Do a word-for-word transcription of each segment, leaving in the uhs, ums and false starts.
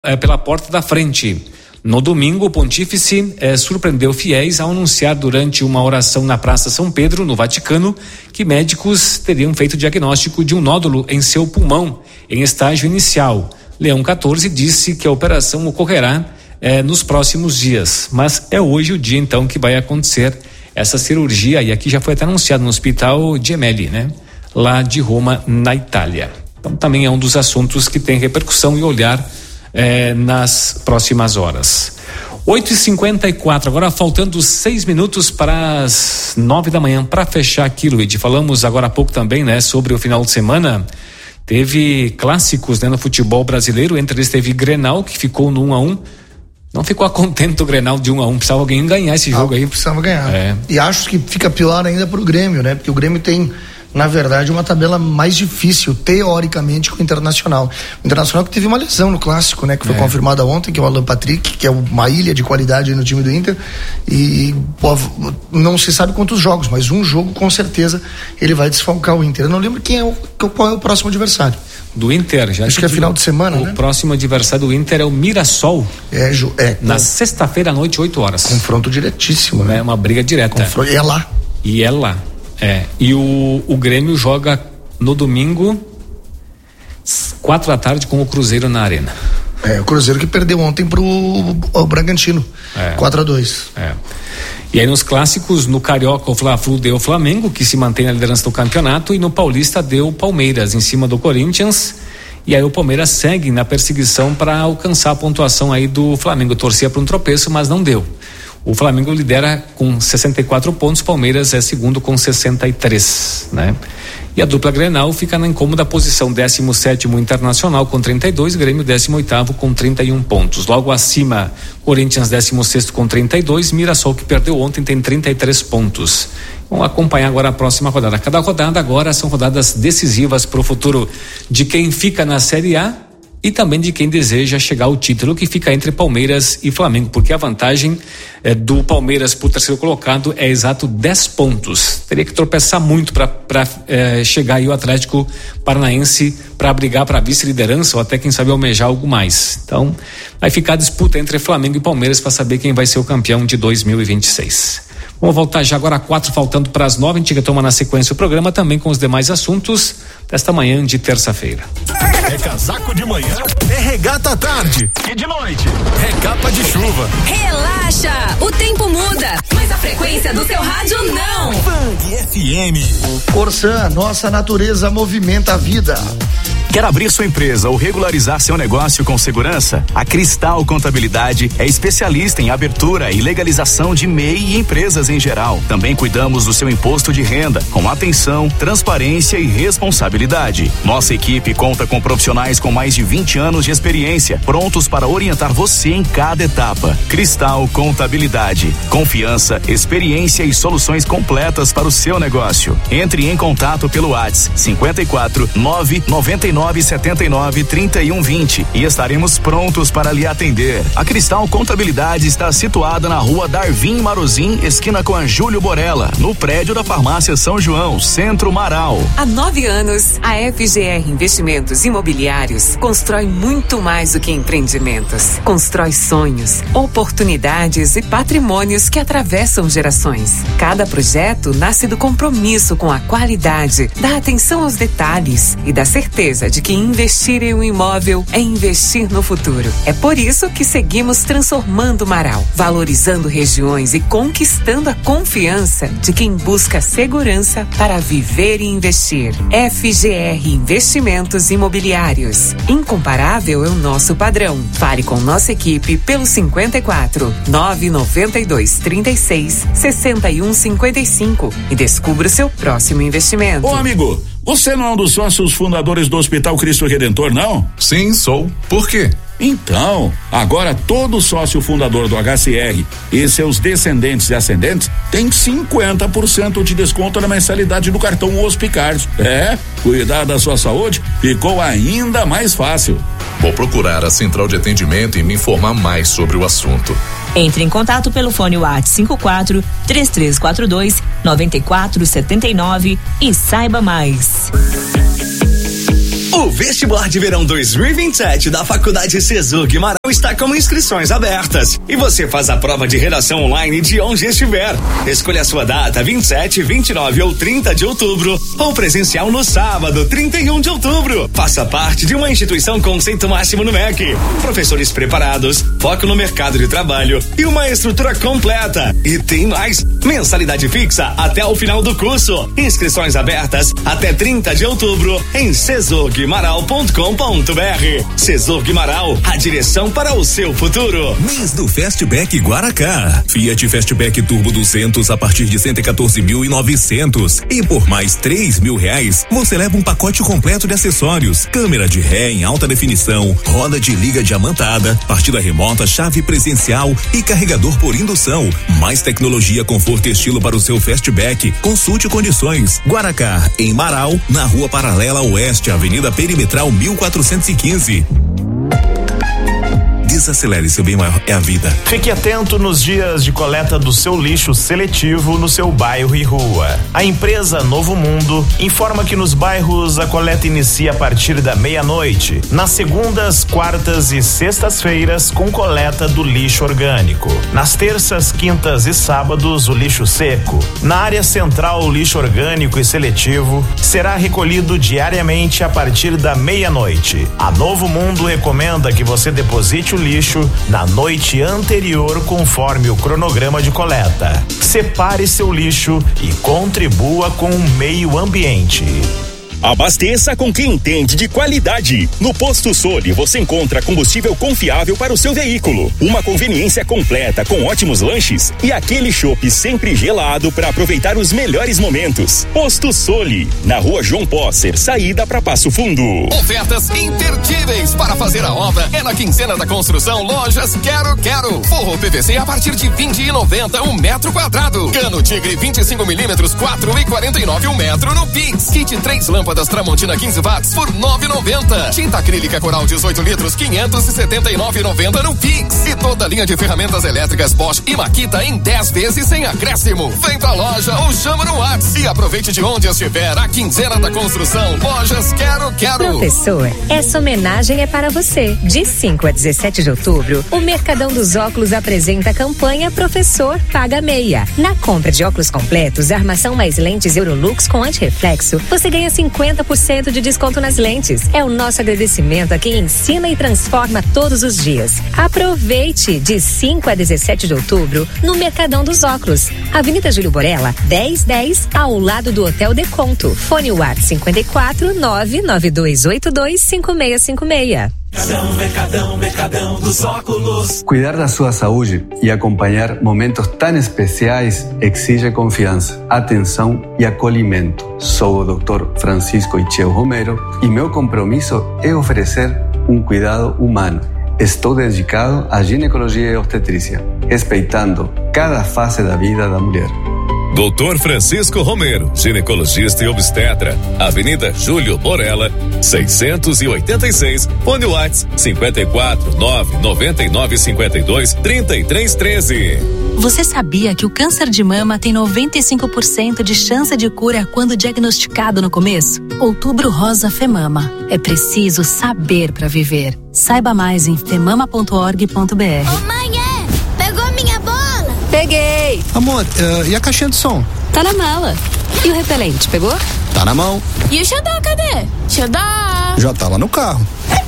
eh, pela porta da frente. No domingo, o pontífice eh, surpreendeu fiéis ao anunciar durante uma oração na Praça São Pedro, no Vaticano, que médicos teriam feito diagnóstico de um nódulo em seu pulmão, em estágio inicial. Leão quatorze disse que a operação ocorrerá eh, nos próximos dias, mas é hoje o dia então que vai acontecer essa cirurgia, e aqui já foi até anunciado no Hospital Gemelli, né? Lá de Roma, na Itália. Então também é um dos assuntos que tem repercussão e olhar eh, nas próximas horas. oito e cinquenta e quatro, agora faltando seis minutos para as nove da manhã. Para fechar aqui, Luiz, falamos agora há pouco também, né, sobre o final de semana. Teve clássicos, né, no futebol brasileiro. Entre eles teve Grenal, que ficou no um a um. Não ficou contente o Grenal de um a um, precisava alguém ganhar esse jogo ah, aí. Precisava ganhar. É. E acho que fica pior ainda pro Grêmio, né? Porque o Grêmio tem, na verdade, uma tabela mais difícil, teoricamente, com o Internacional. O Internacional que teve uma lesão no clássico, né? Que foi é. confirmada ontem, que é o Alan Patrick, que é uma ilha de qualidade no time do Inter. E pô, não se sabe quantos jogos, mas um jogo, com certeza, ele vai desfalcar o Inter. Eu não lembro quem é o, qual é o próximo adversário. Do Inter, já acho que é final de semana, o né? O próximo adversário do Inter é o Mirassol. É, é na com... sexta-feira à noite, oito horas. Confronto diretíssimo, né? É uma briga direta. Confron... E é lá. E é lá. É. E o, o Grêmio joga no domingo, quatro da tarde, com o Cruzeiro na Arena. É, o Cruzeiro que perdeu ontem pro o Bragantino. É. quatro a dois. É. E aí nos clássicos, no Carioca, o Fla-Flu deu o Flamengo, que se mantém na liderança do campeonato, e no Paulista deu o Palmeiras em cima do Corinthians. E aí o Palmeiras segue na perseguição para alcançar a pontuação aí do Flamengo. Torcia para um tropeço, mas não deu. O Flamengo lidera com sessenta e quatro pontos, Palmeiras é segundo com sessenta e três, né? E a dupla Grenal fica na incômoda posição, décimo sétimo Internacional com trinta e dois, Grêmio décimo oitavo com trinta e um pontos. Logo acima, Corinthians décimo sexto com trinta e dois, Mirassol, que perdeu ontem, tem trinta e três pontos. Vamos acompanhar agora a próxima rodada. Cada rodada agora são rodadas decisivas para o futuro de quem fica na Série A e também de quem deseja chegar ao título, que fica entre Palmeiras e Flamengo, porque a vantagem eh, do Palmeiras para o terceiro colocado é exato dez pontos. Teria que tropeçar muito para eh, chegar aí o Atlético Paranaense para brigar para vice-liderança ou até, quem sabe, almejar algo mais. Então vai ficar a disputa entre Flamengo e Palmeiras para saber quem vai ser o campeão de dois mil e vinte e seis. Vamos voltar já agora a quatro, faltando para as nove. A gente retoma na sequência o programa também com os demais assuntos desta manhã de terça-feira. É casaco de manhã, é regata à tarde e de noite é capa de chuva. Relaxa, o tempo muda, mas a frequência do seu rádio não. Band F M. Corsan, nossa natureza movimenta a vida. Quer abrir sua empresa ou regularizar seu negócio com segurança? A Cristal Contabilidade é especialista em abertura e legalização de M E I e empresas em geral. Também cuidamos do seu imposto de renda, com atenção, transparência e responsabilidade. Nossa equipe conta com profissionais com mais de vinte anos de experiência, prontos para orientar você em cada etapa. Cristal Contabilidade. Confiança, experiência e soluções completas para o seu negócio. Entre em contato pelo WhatsApp cinquenta e quatro, nove noventa e nove, setenta e nove, trinta e um, vinte e estaremos prontos para lhe atender. A Cristal Contabilidade está situada na rua Darvin Marozin, esquina com a Júlio Borella, no prédio da Farmácia São João, Centro Marau. Há nove anos, a F G R Investimentos Imobiliários constrói muito mais do que empreendimentos. Constrói sonhos, oportunidades e patrimônios que atravessam gerações. Cada projeto nasce do compromisso com a qualidade, da atenção aos detalhes e da certeza de que investir em um imóvel é investir no futuro. É por isso que seguimos transformando Marau, valorizando regiões e conquistando a confiança de quem busca segurança para viver e investir. F G R Investimentos Imobiliários. Incomparável é o nosso padrão. Fale com nossa equipe pelo cinquenta e quatro, nove noventa e dois, trinta e seis, sessenta e um, cinquenta e cinco e descubra o seu próximo investimento. Ô amigo, você não é um dos sócios fundadores do Hospital Cristo Redentor, não? Sim, sou. Por quê? Então, agora todo sócio fundador do H C R e seus descendentes e ascendentes tem cinquenta por cento de desconto na mensalidade do cartão Hospicard. É, cuidar da sua saúde ficou ainda mais fácil. Vou procurar a central de atendimento e me informar mais sobre o assunto. Entre em contato pelo fone WhatsApp cinco quatro, três três quatro dois, nove quatro sete nove e saiba mais. O vestibular de verão dois mil e vinte e sete da Faculdade Cesur Guimarães está com inscrições abertas e você faz a prova de redação online de onde estiver. Escolha a sua data, vinte e sete, vinte e nove ou trinta de outubro, ou presencial no sábado, trinta e um de outubro. Faça parte de uma instituição conceito máximo no M E C. Professores preparados, foco no mercado de trabalho e uma estrutura completa. E tem mais, mensalidade fixa até o final do curso. Inscrições abertas até trinta de outubro em cesog maral ponto com ponto br. Cesog Maral, a direção para o seu futuro. Mês do Fastback Guaracá. Fiat Fastback Turbo duzentos a partir de cento e quatorze mil e novecentos. E por mais três mil reais, você leva um pacote completo de acessórios: câmera de ré em alta definição, roda de liga diamantada, partida remota, chave presencial e carregador por indução. Mais tecnologia, conforto e estilo para o seu Fastback. Consulte condições. Guaracá, em Marau, na Rua Paralela Oeste, Avenida Perimetral mil quatrocentos e quinze. Desacelere, seu bem maior é a vida. Fique atento nos dias de coleta do seu lixo seletivo no seu bairro e rua. A empresa Novo Mundo informa que nos bairros a coleta inicia a partir da meia-noite, nas segundas, quartas e sextas-feiras, com coleta do lixo orgânico. Nas terças, quintas e sábados, o lixo seco. Na área central, o lixo orgânico e seletivo será recolhido diariamente a partir da meia-noite. A Novo Mundo recomenda que você deposite o lixo na noite anterior, conforme o cronograma de coleta. Separe seu lixo e contribua com o meio ambiente. Abasteça com quem entende de qualidade. No Posto Soli você encontra combustível confiável para o seu veículo, uma conveniência completa com ótimos lanches e aquele chopp sempre gelado para aproveitar os melhores momentos. Posto Soli, na Rua João Posser, saída para Passo Fundo. Ofertas imperdíveis para fazer a obra é na Quinzena da Construção Lojas Quero Quero. Forro P V C a partir de vinte e noventa um metro quadrado. Cano Tigre vinte e cinco milímetros quatro e quarenta e nove um metro no Pix. Kit três lâmpadas Tramontina quinze watts por nove e noventa. Tinta acrílica Coral dezoito litros quinhentos e setenta e nove e noventa no Pix. E toda a linha de ferramentas elétricas Bosch e Makita em dez vezes sem acréscimo. Vem pra loja ou chama no WhatsApp e aproveite de onde estiver a Quinzena da Construção Lojas Quero Quero. Professor, essa homenagem é para você. De cinco a dezessete de outubro, o Mercadão dos Óculos apresenta a campanha Professor Paga Meia. Na compra de óculos completos, armação mais lentes Eurolux com antirreflexo, você ganha cinquenta por cento de desconto nas lentes. É o nosso agradecimento a quem ensina e transforma todos os dias. Aproveite de cinco a dezessete de outubro no Mercadão dos Óculos, Avenida Júlio Borella, dez dez, ao lado do Hotel Deconto. Fone WhatsApp cinquenta e quatro, nove nove dois oito dois, cinco seis cinco seis. Mercadão, Mercadão, Mercadão dos Óculos. Cuidar da sua saúde e acompanhar momentos tão especiais exige confiança, atenção e acolhimento. Sou o doutor Francisco Icheu Romero e meu compromisso é oferecer um cuidado humano. Estou dedicado à ginecologia e obstetrícia, respeitando cada fase da vida da mulher. doutor Francisco Romero, ginecologista e obstetra, Avenida Júlio Borella, seiscentos e oitenta e seis, fone WhatsApp cinquenta e quatro, nove noventa e nove cinquenta e dois, trinta e três treze. Você sabia que o câncer de mama tem noventa e cinco por cento de chance de cura quando diagnosticado no começo? Outubro Rosa Femama. É preciso saber para viver. Saiba mais em femama ponto org ponto br. Ô mãe, é? Pegou minha bola? Peguei! Amor, uh, e a caixinha de som? Tá na mala. E o repelente, pegou? Tá na mão. E o xodó, cadê? Xodó! Já tá lá no carro.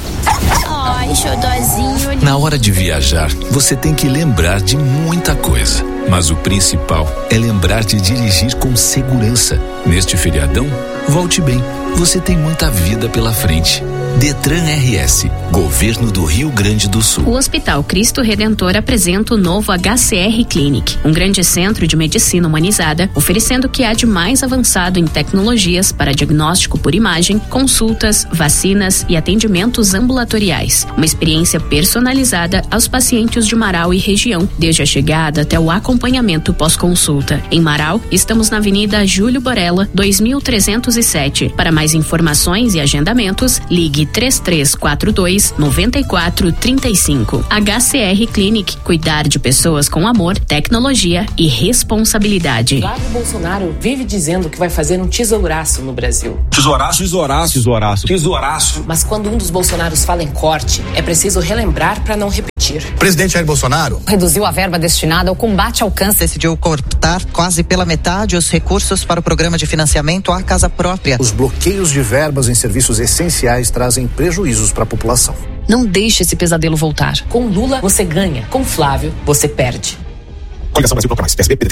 Ai, xodózinho. Na hora de viajar, você tem que lembrar de muita coisa. Mas o principal é lembrar de dirigir com segurança. Neste feriadão, volte bem. Você tem muita vida pela frente. Detran R S, Governo do Rio Grande do Sul. O Hospital Cristo Redentor apresenta o novo H C R Clinic, um grande centro de medicina humanizada, oferecendo o que há de mais avançado em tecnologias para diagnóstico por imagem, consultas, vacinas e atendimentos ambulatoriais. Uma experiência personalizada aos pacientes de Marau e região, desde a chegada até o acompanhamento pós-consulta. Em Marau, estamos na Avenida Júlio Borella, dois mil trezentos e sete. Para mais informações e agendamentos, ligue Ligue três três quatro dois, nove quatro três cinco. H C R Clinic. Cuidar de pessoas com amor, tecnologia e responsabilidade. Flávio Bolsonaro vive dizendo que vai fazer um tesouraço no Brasil. Tesouraço, tesouraço, tesouraço, tesouraço. Mas quando um dos Bolsonaros fala em corte, é preciso relembrar para não repetir. O presidente Jair Bolsonaro reduziu a verba destinada ao combate ao câncer. Decidiu cortar quase pela metade os recursos para o programa de financiamento à casa própria. Os bloqueios de verbas em serviços essenciais trazem prejuízos para a população. Não deixe esse pesadelo voltar. Com Lula, você ganha. Com Flávio, você perde. Coligação Brasil Proclamais, P S B, P D T